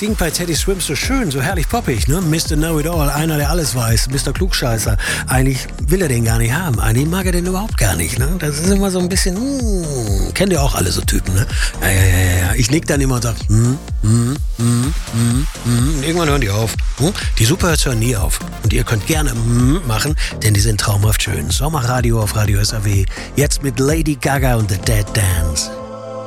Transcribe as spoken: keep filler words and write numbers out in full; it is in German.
klingt bei Teddy Swims so schön, so herrlich poppig, ne? Mister Know-it-all, einer, der alles weiß, Mister Klugscheißer. Eigentlich will er den gar nicht haben, eigentlich mag er den überhaupt gar nicht, ne? Das ist immer so ein bisschen, mm, kennt ihr auch alle so Typen, ne? Ja, ja, ja, ja. Ich nick dann immer und sag, hm, hm, hm, hm, hm. Irgendwann hören die auf. Hm? Die Superhits hören nie auf. Und ihr könnt gerne hm machen, denn die sind traumhaft schön. Sommerradio auf Radio S A W. Jetzt mit Lady Gaga und The Dead Dance.